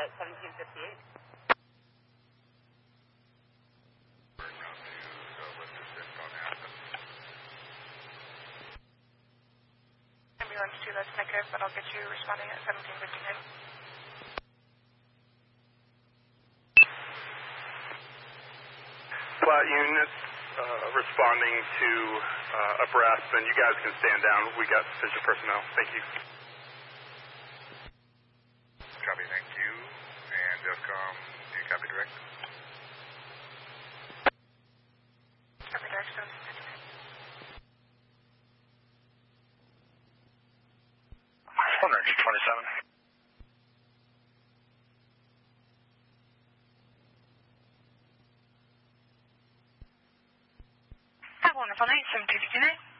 at 1758. Ambulance 2, that's negative, but I'll get you responding at 1759. Flat units responding to a breath, and you guys can stand down. We got sufficient personnel. Thank you. Copy, thank you. And DEFCON, do you copy direct? Copy direct, 1759. 27. Have a wonderful night, 1759.